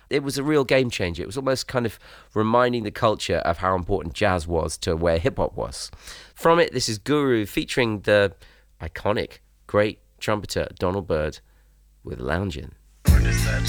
It was a real game changer. It was almost kind of reminding the culture of how important jazz was to where hip-hop was. From it, this is Guru featuring the iconic, great trumpeter Donald Byrd with Loungin'.